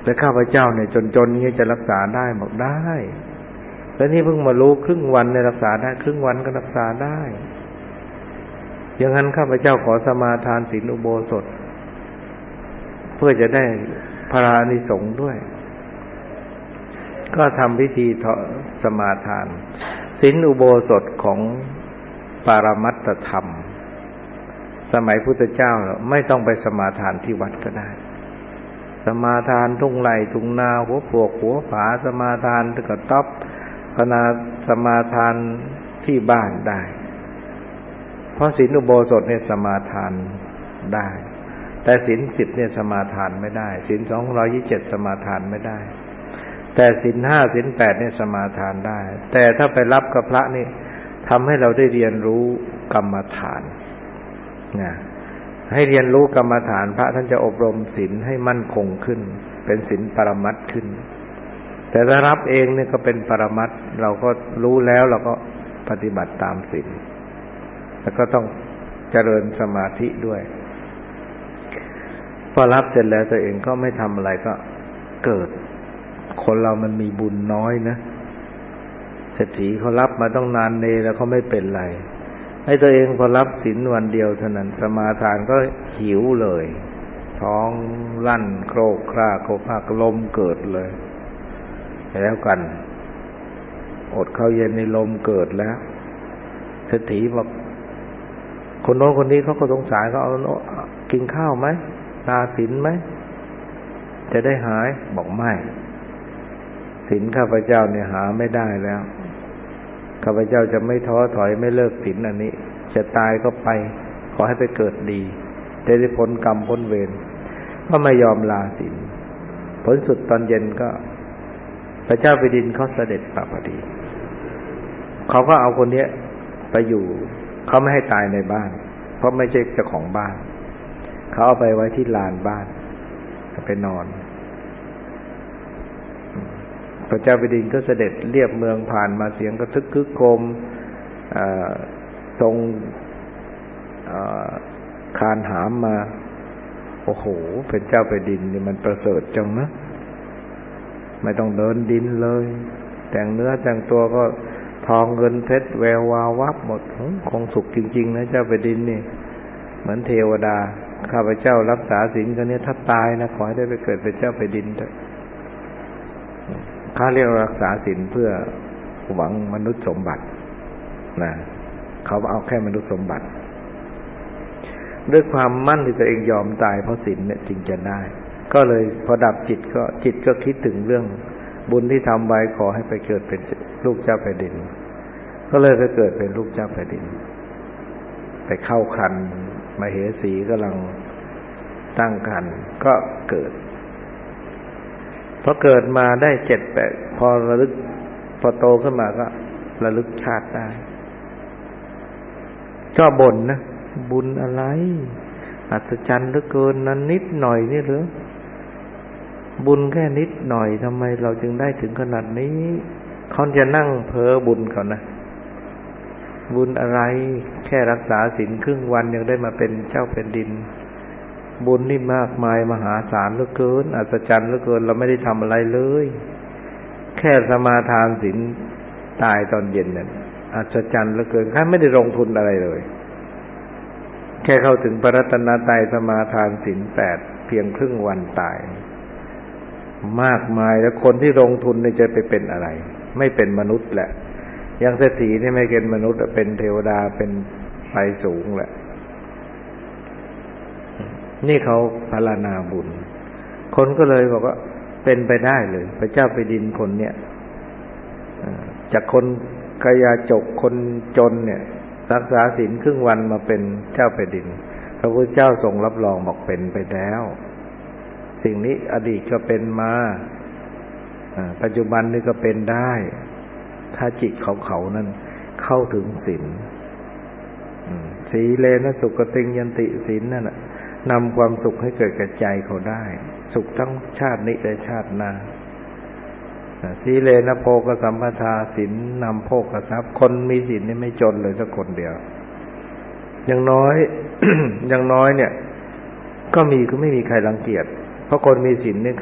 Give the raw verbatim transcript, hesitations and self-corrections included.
แต่ข้าพเจ้าเนี่ยจนๆนี้จะรักษาได้บอกได้แล้วนี่เพิ่งมารู้ครึ่งวันเนี่ยรักษาได้ครึ่งวันก็รักษาได้อย่างนั้นข้าพเจ้าขอสมาทานศีลอุโบสถเพื่อจะได้พระอานิสงส์ด้วยก็ทำพิธีสมาทานศีลอุโบสถของปรมัตถธรรมสมัยพุทธเจ้าไม่ต้องไปสมาทานที่วัดก็ได้สมาทานทุ่งไร่ทุ่งนาหัวปลวกหัวผาสมาทานกระต๊อบขณะสมาทานที่บ้านได้เพราะศีลอุโบสถเนี่ยสมาทานได้แต่ศีลสิบเนี่ยสมาทานไม่ได้ศีลสองร้อยยี่สิบเจ็ดสมาทานไม่ได้แต่ศีลห้าศีลแปดเนี่ยสมาทานได้แต่ถ้าไปรับกับพระนี่ทำให้เราได้เรียนรู้กรรมฐานนะให้เรียนรู้กรรมฐานพระท่านจะอบรมศีลให้มั่นคงขึ้นเป็นศีลปรมัตถ์ขึ้นแต่ถ้ารับเองเนี่ยก็เป็นปรมัตถ์เราก็รู้แล้วเราก็ปฏิบัติตามศีลแล้วก็ต้องเจริญสมาธิด้วยพอรับเสร็จแล้วตัวเองก็ไม่ทำอะไรก็เกิดคนเรามันมีบุญน้อยนะเศรษฐีเขารับมาต้องนานเนแล้วเขาไม่เป็นไรให้ตัวเองพอรับศีลวันเดียวเท่านั้นสมาทานก็หิวเลยท้องลั่นโครกคร่าโคภาคลมเกิดเลยแล้วกันอดข้าวเย็นในลมเกิดแล้วเศรษฐีบอกคนโน้นคนนี้เขาก็สงสารเขาเอากินข้าวไหมลาศีลไหมจะได้หายบอกไม่ศีลข้าพเจ้าเนี่ยหาไม่ได้แล้วข้าพเจ้าจะไม่ท้อถอยไม่เลิกศีลอันนี้จะตายก็ไปขอให้ไปเกิดดีได้ได้พ้นกรรมพ้นเวรก็ไม่ยอมลาศีลผลสุดตอนเย็นก็พระเจ้าแผ่นดินเขาเสด็จมาพอดีเขาก็เอาคนนี้ไปอยู่เขาไม่ให้ตายในบ้านเพราะไม่ใช่เจ้าของบ้านเขาเอาไปไว้ที่ลานบ้านไปนอนพระเจ้าแผ่นดินก็เสด็จเลียบเมืองผ่านมาเสียงกระทึกคึกโครมทรงคานหามมาโอ้โหเป็นเจ้าแผ่นดินนี่มันประเสริฐจังนะไม่ต้องเดินดินเลยแต่งเนื้อแต่งตัวก็ทองเงินเพชรแวววาววับหมดคงสุขจริงๆนะเจ้าแผ่นดินนี่เหมือนเทวดาข้าพเจ้ารักษาศีลกันนี้ถ้าตายนะขอให้ได้ไปเกิดเป็นเจ้าแผ่นดินเถอะเขาเรียกรักษาศีลเพื่อหวังมนุษย์สมบัตินะเขาเอาแค่มนุษย์สมบัติด้วยความมั่นที่ตัวเองยอมตายเพราะศีลเนี่ยจึงจะได้ก็เลยพอดับจิตก็จิตก็คิดถึงเรื่องบุญที่ทำไว้ขอให้ไปเกิดเป็นลูกเจ้าแผ่นดินก็เลยไปเกิดเป็นลูกเจ้าแผ่นดินไปเข้าครรภ์มเหสีกำลังตั้งครรภ์ก็เกิดพอเกิดมาได้เจ็ดแปดพอระลึกพอโตขึ้นมาก็ระลึกชาติได้ก็บ่นนะบุญอะไรอัศจรรย์เหลือเกินนั้นนิดหน่อยนี่เหรอบุญแค่นิดหน่อยทำไมเราจึงได้ถึงขนาดนี้เขาจะนั่งเพ้อบุญเขานะบุญอะไรแค่รักษาศีลครึ่งวันยังได้มาเป็นเจ้าแผ่นดินบุญนี่มากมายมหาศาลเหลือเกินอัศจรรย์เหลือเกินเราไม่ได้ทำอะไรเลยแค่สมาทานศีลตายตอนเย็นเนี่ยอัศจรรย์เหลือเกินข้าไม่ได้ลงทุนอะไรเลยแค่เข้าถึงพระรัตนตรัยสมาทานศีลแปดเพียงครึ่งวันตายมากมายแล้วคนที่ลงทุนเนี่ยจะไปเป็นอะไรไม่เป็นมนุษย์แหละอย่างเศรษฐีนี่ไม่เป็นมนุษย์เป็นเทวดาเป็นไฟสูงแหละนี่เขาพรรณนาบุญคนก็เลยบอกว่าเป็นไปได้เลยพระเจ้าแผ่นดินคนเนี้ยจากคนกายาจกคนจนเนี่ยรักษาศีลครึ่งวันมาเป็นเจ้าแผ่นดินพระพุทธเจ้าทรงรับรองบอกเป็นไปแล้วสิ่งนี้อดีตก็เป็นมาปัจจุบันนี่ก็เป็นได้ถ้าจิตของเขานั้นเข้าถึงศีลสีเลนะสุขติงยันติศีลนั่นน่ะนำความสุขให้เกิดกับใจเขาได้สุขทั้งชาตินี้และชาติหน้าสีเลนะโภคสัมปทาศีลนำโภคทรัพย์คนมีศีลนี่ไม่จนเลยสักคนเดียวอย่างน้อย อย่างน้อยเนี่ยก็มีก็ไม่มีใครรังเกียจเพราะคนมีศีลเนี่ย